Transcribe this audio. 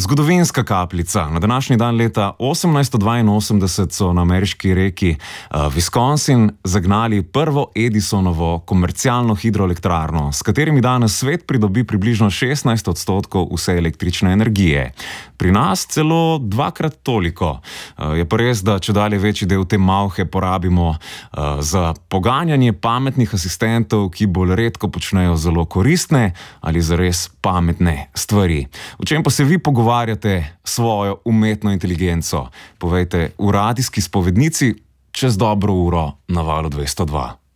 Zgodovinska kapljica. Na današnji dan leta 1882 so na ameriški reki Wisconsin zagnali prvo Edisonovo komercialno hidroelektrarno, s katerimi danes svet pridobi približno 16% vse električne energije. Pri nas celo dvakrat toliko. Je pa res, da čedalje večji del te malhe porabimo za poganjanje pametnih asistentov, ki bolj redko počnejo zelo koristne ali zares pametne stvari. O čem pa se vi pogovarjate s svojo umetno inteligenco? Povejte v radijski spovednici čez dobro uro na Valu 202.